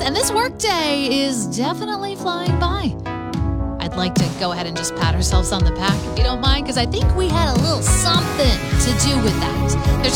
and this workday is definitely flying by. I'd like to go ahead and just pat ourselves on the back, if you don't mind, because I think we had a little something to do with that. There's